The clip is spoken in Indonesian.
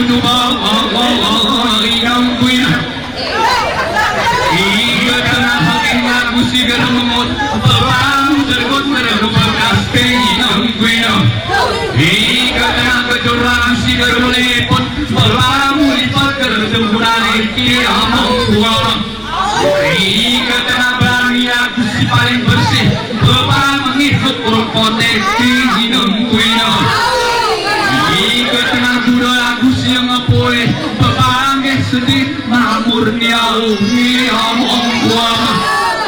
kudu bawa yang kuina iya tanah hangin lagu si gerumut babang sergut merubah kaste yang kuina iya tanah kejurang si geruliput babang lipat kerjumpuran kiamong kuang iya tanah berani aku si paling bersih babang mengikut proteksi yang kuina iya tanah budaya aku si yang apoy babang sedih mamur niau ni among kuang